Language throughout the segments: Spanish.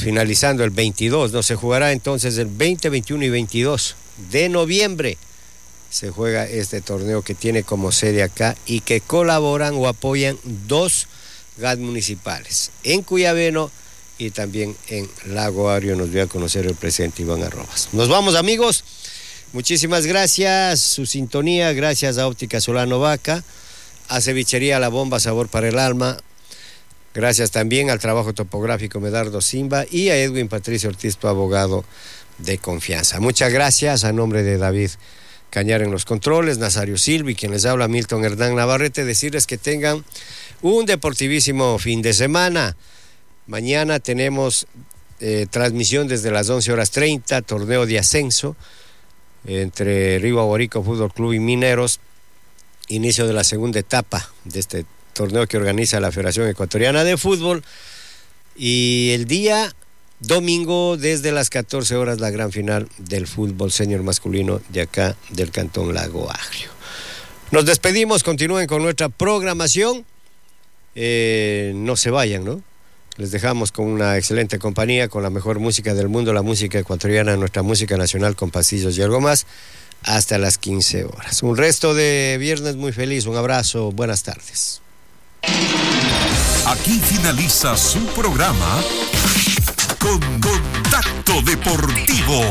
finalizando el 22, ¿no? Se jugará entonces el 20, 21 y 22 de noviembre. Se juega este torneo que tiene como sede acá y que colaboran o apoyan 2 GAD municipales, en Cuyabeno y también en Lago Agrio. Nos dio a conocer el presidente Iván Arrobas. Nos vamos, amigos. Muchísimas gracias, su sintonía, gracias a Óptica Solano Vaca, a Cevichería La Bomba, sabor para el alma. Gracias también al trabajo topográfico Medardo Simba y a Edwin Patricio Ortiz, tu abogado de confianza. Muchas gracias a nombre de David Cañar en los controles, Nazario Silvi, quien les habla, Milton Hernán Navarrete, decirles que tengan un deportivísimo fin de semana. Mañana tenemos transmisión desde las 11:30, torneo de ascenso entre Río Aguarico Fútbol Club y Mineros, inicio de la segunda etapa de este torneo que organiza la Federación Ecuatoriana de Fútbol, y el día domingo desde las 14 horas la gran final del fútbol senior masculino de acá del Cantón Lago Agrio. Nos despedimos, continúen con nuestra programación, no se vayan, ¿no? Les dejamos con una excelente compañía, con la mejor música del mundo, la música ecuatoriana, nuestra música nacional con pasillos y algo más, hasta las 15 horas. Un resto de viernes muy feliz, un abrazo, buenas tardes. Aquí finaliza su programa Contacto Deportivo.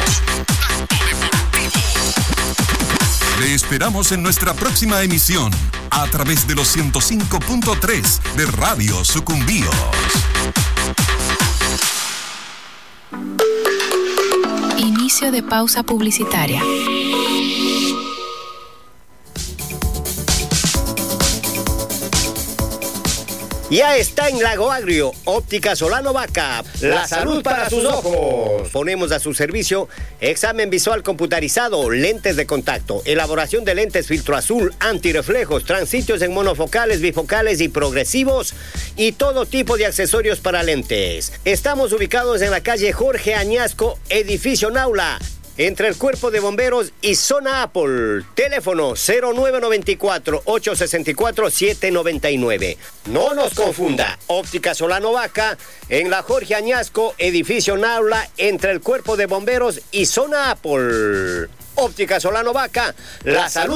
Le esperamos en nuestra próxima emisión a través de los 105.3 de Radio Sucumbíos. Inicio de pausa publicitaria. Ya está en Lago Agrio, Óptica Solano Vaca, la salud para sus ojos. Ponemos a su servicio examen visual computarizado, lentes de contacto, elaboración de lentes filtro azul, antirreflejos, transitios en monofocales, bifocales y progresivos, y todo tipo de accesorios para lentes. Estamos ubicados en la calle Jorge Añasco, edificio Naula, entre el Cuerpo de Bomberos y Zona Apple. Teléfono 0994-864-799. No nos confunda. Óptica Solano Vaca en la Jorge Añasco, edificio Naula, entre el Cuerpo de Bomberos y Zona Apple. Óptica Solano Vaca, la salud